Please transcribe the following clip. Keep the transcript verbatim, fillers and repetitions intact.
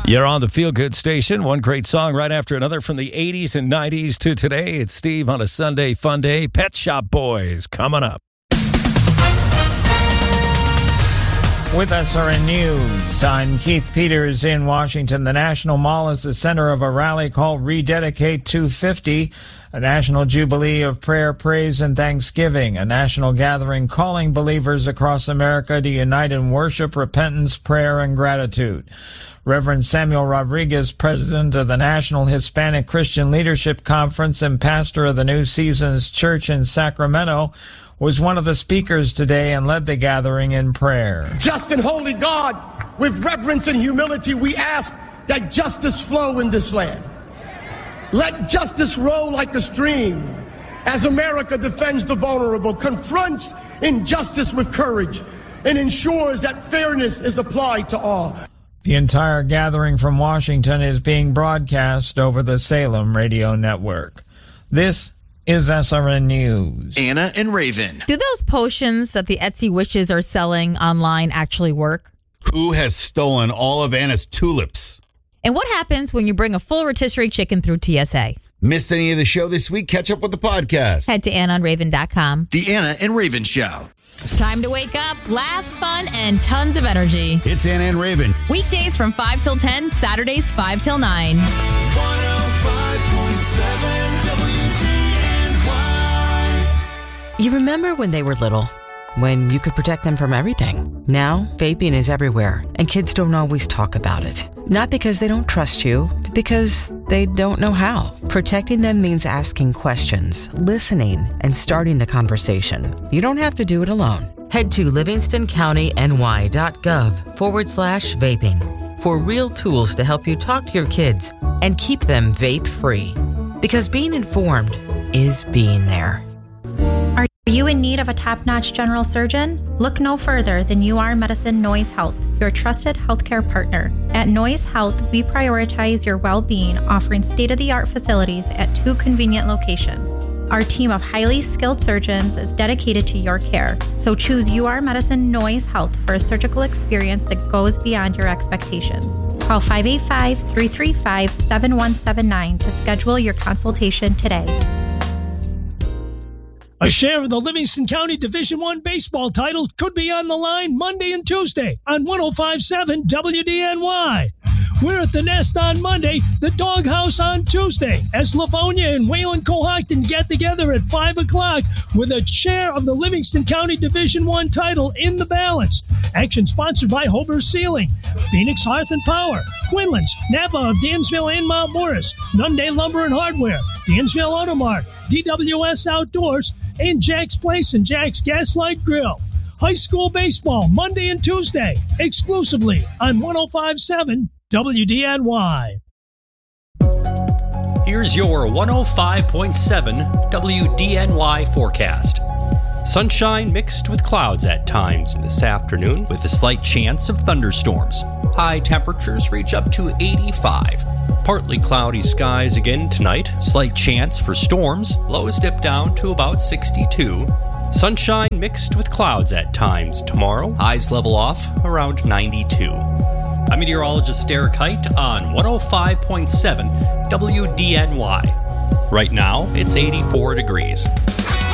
You're on the Feel Good Station. One great song right after another from the eighties and nineties to today. It's Steve on a Sunday fun day. Pet Shop Boys coming up. With S R N News, I'm Keith Peters in Washington. The National Mall is the center of a rally called Rededicate two fifty, a national jubilee of prayer, praise, and thanksgiving, a national gathering calling believers across America to unite in worship, repentance, prayer, and gratitude. Reverend Samuel Rodriguez, president of the National Hispanic Christian Leadership Conference and pastor of the New Seasons Church in Sacramento, was one of the speakers today and led the gathering in prayer. Just and holy God, with reverence and humility, we ask that justice flow in this land. Let justice roll like a stream as America defends the vulnerable, confronts injustice with courage, and ensures that fairness is applied to all. The entire gathering from Washington is being broadcast over the Salem Radio Network. This is S R N News. Anna and Raven. Do those potions that the Etsy witches are selling online actually work? Who has stolen all of Anna's tulips? And what happens when you bring a full rotisserie chicken through T S A? Missed any of the show this week? Catch up with the podcast. Head to anna and raven dot com. The Anna and Raven Show. Time to wake up, laughs, fun, and tons of energy. It's Anna and Raven. Weekdays from five till ten, Saturdays five till nine. one oh five point seven W D N Y. You remember when they were little? When you could protect them from everything. Now, vaping is everywhere, and kids don't always talk about it. Not because they don't trust you, but because they don't know how. Protecting them means asking questions, listening, and starting the conversation. You don't have to do it alone. Head to livingstoncountyny.gov forward slash vaping for real tools to help you talk to your kids and keep them vape-free. Because being informed is being there. Are you in need of a top-notch general surgeon? Look no further than U R Medicine Noise Health, your trusted healthcare partner. At Noise Health, we prioritize your well-being, offering state-of-the-art facilities at two convenient locations. Our team of highly skilled surgeons is dedicated to your care, so choose U R Medicine Noise Health for a surgical experience that goes beyond your expectations. Call five eight five, three three five, seven one seven nine to schedule your consultation today. A share of the Livingston County Division I baseball title could be on the line Monday and Tuesday on one oh five point seven W D N Y. We're at the Nest on Monday, the Doghouse on Tuesday, as Livonia and Wayland Cohocton get together at five o'clock with a share of the Livingston County Division I title in the balance. Action sponsored by Hober Sealing, Phoenix Hearth and Power, Quinlan's, Napa of Dansville and Mount Morris, Nunday Lumber and Hardware, Dansville Automart, D W S Outdoors, and Jack's Place and Jack's Gaslight Grill. High school baseball Monday and Tuesday, exclusively on one oh five point seven W D N Y. Here's your one oh five point seven W D N Y forecast. Sunshine mixed with clouds at times this afternoon with a slight chance of thunderstorms. High temperatures reach up to eighty-five. Partly cloudy skies again tonight. Slight chance for storms. Lows dip down to about sixty-two. Sunshine mixed with clouds at times tomorrow. Highs level off around ninety-two. I'm meteorologist Derek Height on one oh five point seven W D N Y. Right now, it's eighty-four degrees.